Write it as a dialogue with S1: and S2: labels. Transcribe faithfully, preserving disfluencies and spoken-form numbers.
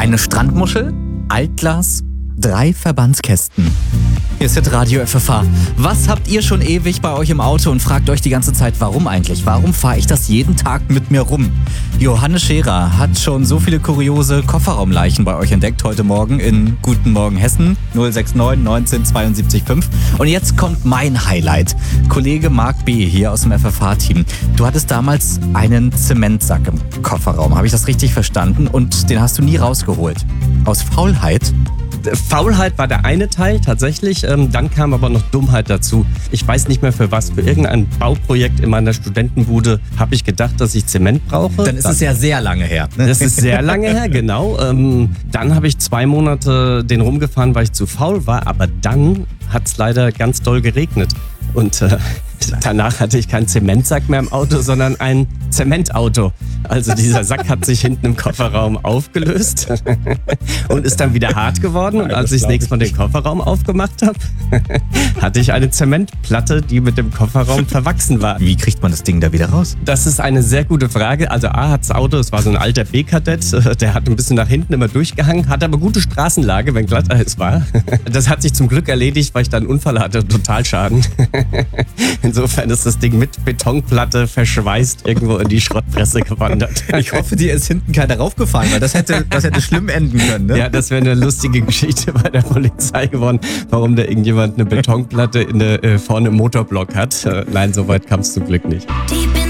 S1: Eine Strandmuschel, Altglas, drei Verbandskästen. Hier ist jetzt Radio F F H. Was habt ihr schon ewig bei euch im Auto und fragt euch die ganze Zeit, warum eigentlich? Warum fahre ich das jeden Tag mit mir rum? Johannes Scherer hat schon so viele kuriose Kofferraumleichen bei euch entdeckt heute Morgen in Guten Morgen Hessen null sechs neun neunzehn zweiundsiebzig fünf. Und jetzt kommt mein Highlight. Kollege Marc B. hier aus dem F F H-Team. Du hattest damals einen Zementsack im Kofferraum. Habe ich das richtig verstanden? Und den hast du nie rausgeholt. Aus Faulheit?
S2: Faulheit war der eine Teil tatsächlich, ähm, dann kam aber noch Dummheit dazu. Ich weiß nicht mehr für was, für irgendein Bauprojekt in meiner Studentenbude habe ich gedacht, dass ich Zement brauche.
S1: Dann ist es ja sehr lange her.
S2: Das ist sehr lange her, genau. Ähm, dann habe ich zwei Monate den rumgefahren, weil ich zu faul war, aber dann hat es leider ganz doll geregnet. Und äh, danach hatte ich keinen Zementsack mehr im Auto, sondern ein Zementauto. Also dieser Sack hat sich hinten im Kofferraum aufgelöst und ist dann wieder hart geworden. Und als ich das nächste Mal den Kofferraum aufgemacht habe, hatte ich eine Zementplatte, die mit dem Kofferraum verwachsen war.
S1: Wie kriegt man das Ding da wieder raus?
S2: Das ist eine sehr gute Frage. Also A hat das Auto, es war so ein alter B-Kadett, der hat ein bisschen nach hinten immer durchgehangen, hatte aber gute Straßenlage, wenn Glatteis war. Das hat sich zum Glück erledigt, weil ich da einen Unfall hatte, Totalschaden. Insofern ist das Ding mit Betonplatte verschweißt irgendwo in die Schrottpresse gewandert.
S1: Ich hoffe, dir ist hinten keiner raufgefallen, weil das hätte, das hätte schlimm enden können, ne?
S2: Ja, das wäre eine lustige Geschichte bei der Polizei geworden, warum da irgendjemand eine Betonplatte in der, äh, vorne im Motorblock hat. Äh, nein, so weit kam es zum Glück nicht.